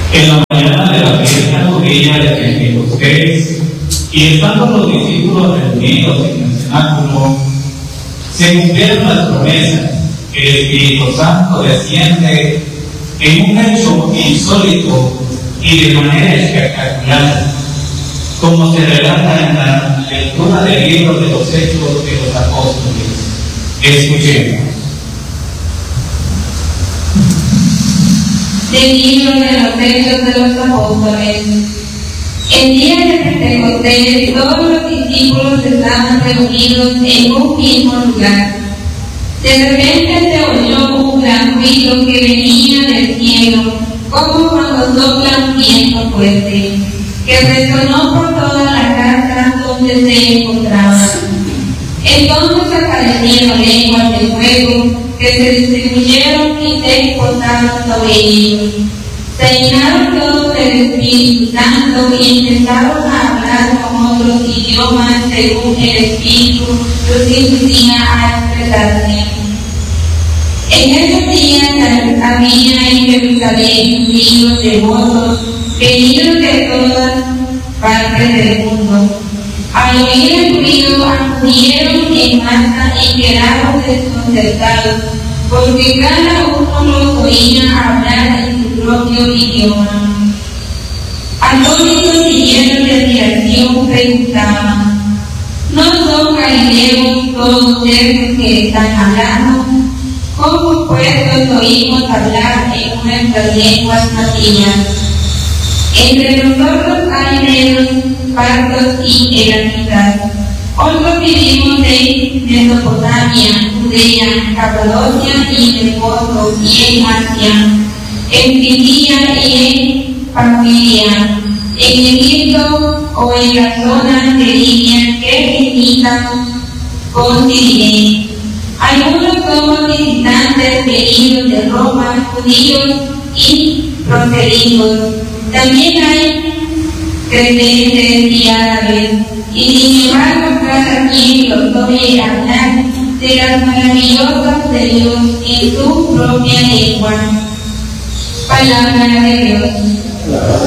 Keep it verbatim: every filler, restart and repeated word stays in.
En la mañana de la fiesta judía de Pentecostés, y estando los discípulos reunidos en el cenáculo, se cumplieron las promesas que el Espíritu Santo desciende en un hecho insólito y de manera espectacular, como se relata en la lectura del libro de los Hechos de los Apóstoles. Escuchemos. Del libro de los Hechos de los Apóstoles. El día de Pentecostés, todos los discípulos estaban reunidos en un mismo lugar. De repente se oyó un gran ruido que venía del cielo, como cuando sopla un viento fuerte, que resonó por toda la casa donde se encontraban. Entonces aparecieron lenguas de fuego que se distribuyeron y se posaron sobre ellos. Se llenaron todos del Espíritu Santo y empezaron a hablar con otros idiomas según el Espíritu los inducía a expresarse. En esos días había en Jerusalén judíos devotos venidos de todas partes del mundo. Al oír el ruido acudieron en masa y quedaron desconcertados, porque cada uno los oía hablar en su propio idioma. Atónitos y llenos de admiración preguntaban: ¿no son galileos todos estos que están hablando? ¿Cómo pues los oímos hablar en nuestras lenguas nativas? Entre nosotros hay medos, partos y elamitas. Otros vivimos en Mesopotamia, Judea, Capadocia y Ponto y en Asia, en Frigia y en Panfilia, en Egipto o en las zonas de Libia que limitan con Siria. Algunos somos visitantes venidos de Roma, judíos y proselitos. También hay creyentes y árabes, y sin embargo cada quien los oye hablar de las maravillosas de Dios en su propia lengua. Palabra de Dios.